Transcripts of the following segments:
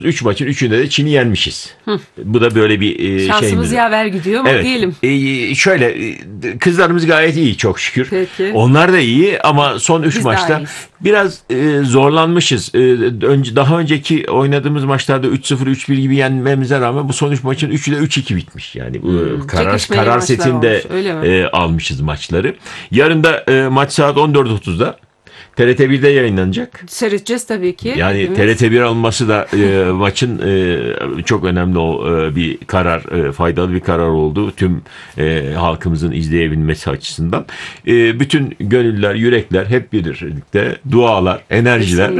3 maçın 3'ünde de Çin'i yenmişiz. Bu da böyle bir şansımız şeyimiz. yaver gidiyor ama Evet. diyelim. Şöyle kızlarımız gayet iyi çok şükür. Peki. Onlar da iyi ama son 3 Biz daha maçta iyiyiz. biraz zorlanmışız. Daha önceki oynadığımız maçlarda 3-0 3-1 gibi yenmemize rağmen bu son 3 maçın 3'ü de 3-2 bitmiş. Yani bu çekişmeli karar maçlar setinde olmuş, öyle mi? almışız maçları. Yarın da maç saat 14.30'da. TRT 1'de yayınlanacak. Seyredeceğiz tabii ki. Yani hepimiz. TRT 1 alması da maçın çok önemli bir karar, faydalı bir karar oldu. Tüm halkımızın izleyebilmesi açısından. Bütün gönüller, yürekler hep birlikte dualar, enerjiler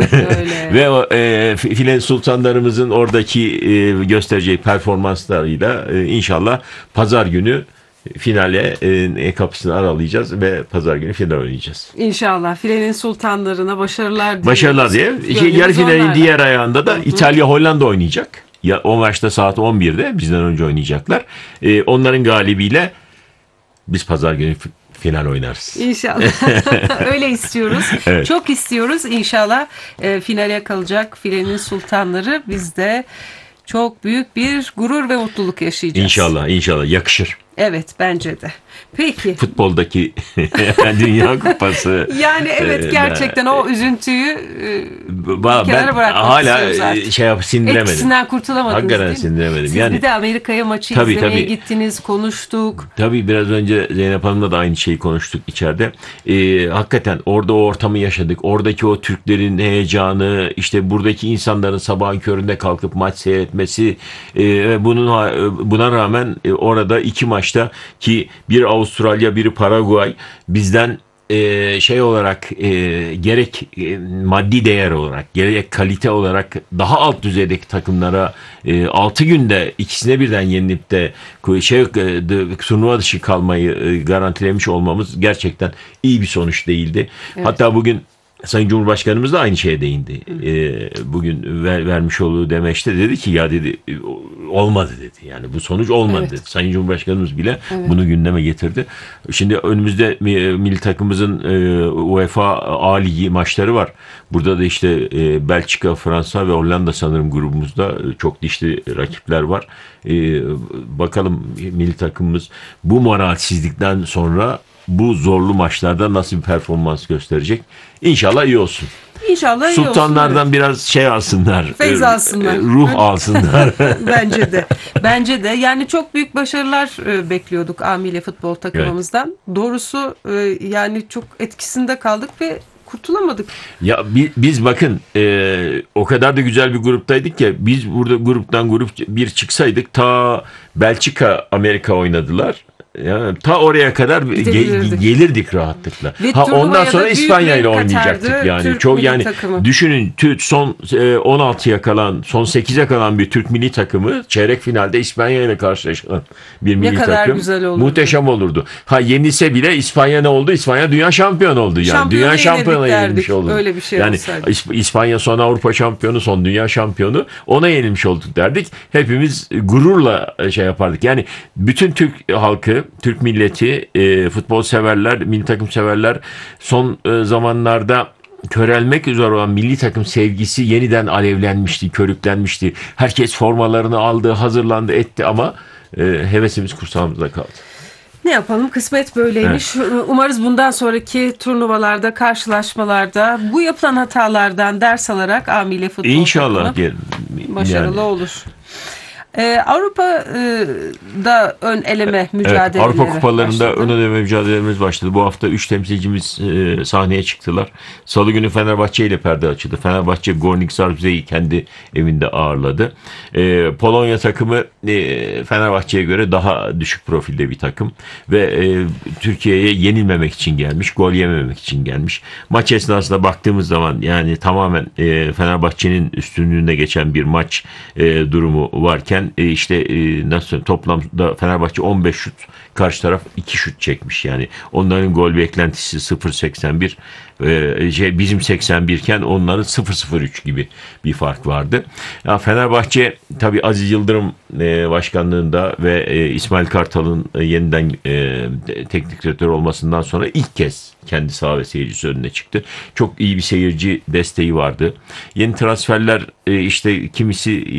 ve File Sultanlarımızın oradaki göstereceği performanslarıyla inşallah pazar günü finale kapısını aralayacağız ve pazar günü final oynayacağız. İnşallah filenin sultanlarına başarılar diliyoruz. Başarılar diye. Yarı finalin diğer ayağında da İtalya Hollanda oynayacak. Ya o maçta saat 11'de bizden önce oynayacaklar. Onların galibiyle biz pazar günü final oynarız. İnşallah. Öyle istiyoruz. Evet. Çok istiyoruz. İnşallah finale kalacak filenin sultanları. Biz de çok büyük bir gurur ve mutluluk yaşayacağız. İnşallah yakışır. Evet, bence de. Peki. Futboldaki Dünya Kupası. Yani evet, gerçekten o üzüntüyü bir kenara bırakmak istiyoruz artık. Sindiremedim. Etkisinden kurtulamadınız Hakikaten değil mi? sindiremedim. Siz Yani, bir de Amerika'ya maçı tabii, izlemeye gittiniz, konuştuk. Tabii biraz önce Zeynep Hanım'la da aynı şeyi konuştuk içeride. Hakikaten orada o ortamı yaşadık. Oradaki o Türklerin heyecanı, işte buradaki insanların sabahın köründe kalkıp maç seyretmesi, buna rağmen orada 2 maçta ki bir Avustralya, biri Paraguay bizden olarak gerek maddi değer olarak gerek kalite olarak daha alt düzeydeki takımlara 6 günde ikisine birden yenilip de turnuva dışı kalmayı garantilemiş olmamız gerçekten iyi bir sonuç değildi. Evet. Hatta bugün Sayın Cumhurbaşkanımız da aynı şeye değindi. Bugün vermiş olduğu demeçte dedi ki ya dedi olmadı dedi. Yani bu sonuç olmadı dedi. Sayın Cumhurbaşkanımız bile bunu gündeme getirdi. Şimdi önümüzde milli takımımızın UEFA A Ligi maçları var. Burada da işte Belçika, Fransa ve Hollanda sanırım grubumuzda çok dişli rakipler var. Bakalım milli takımımız bu moralsizlikten sonra bu zorlu maçlarda nasıl bir performans gösterecek? İnşallah iyi olsun. İnşallah iyi Sultanlardan olsun, biraz alsınlar. Feyz alsınlar. Ruh alsınlar. Bence de. Bence de. Yani çok büyük başarılar bekliyorduk A-Milli futbol takımımızdan. Evet. Doğrusu yani çok etkisinde kaldık ve kurtulamadık. Ya biz bakın o kadar da güzel bir gruptaydık ya, biz burada grup bir çıksaydık ta Belçika, Amerika oynadılar. Yani ta oraya kadar gelirdik rahatlıkla. Ondan sonra İspanya ile oynayacaktık yani. Türk çok yani takımı. Düşünün son 16'ya kalan, son 8'e kalan bir Türk milli takımı çeyrek finalde İspanya ile karşılaşan bir milli takım. Ne kadar güzel olurdu. Muhteşem olurdu. Yenilse bile İspanya ne oldu? İspanya dünya şampiyonu oldu yani. Dünya şampiyonu yenilmiş oldu. Öyle bir şey yani olsaydı. İspanya son Avrupa şampiyonu, son dünya şampiyonu, ona yenilmiş olduk derdik. Hepimiz gururla yapardık. Yani bütün Türk halkı, Türk milleti, futbol severler, milli takım severler son zamanlarda körelmek üzere olan milli takım sevgisi yeniden alevlenmişti, körüklenmişti. Herkes formalarını aldı, hazırlandı, etti ama hevesimiz kursağımızda kaldı. Ne yapalım? Kısmet böyleymiş. Evet. Umarız bundan sonraki turnuvalarda, karşılaşmalarda bu yapılan hatalardan ders alarak A-Milli futbol İnşallah başarılı olur. Avrupa'da ön eleme mücadeleleri. Evet, Avrupa kupalarında ön eleme mücadelelerimiz başladı. Bu hafta 3 temsilcimiz sahneye çıktılar. Salı günü Fenerbahçe ile perde açıldı. Fenerbahçe Gornik Zabrze'yi kendi evinde ağırladı. Polonya takımı Fenerbahçe'ye göre daha düşük profilde bir takım ve Türkiye'ye yenilmemek için gelmiş, gol yememek için gelmiş. Maç esnasında baktığımız zaman yani tamamen Fenerbahçe'nin üstünlüğünde geçen bir maç durumu varken nasıl toplamda Fenerbahçe 15 şut, karşı taraf 2 şut çekmiş yani. Onların gol beklentisi 0.81, bizim 81 iken onların 0.03 gibi bir fark vardı. Ya Fenerbahçe tabii Aziz Yıldırım başkanlığında ve İsmail Kartal'ın yeniden teknik direktör olmasından sonra ilk kez kendi saha ve seyircisi önüne çıktı. Çok iyi bir seyirci desteği vardı. Yeni transferler kimisi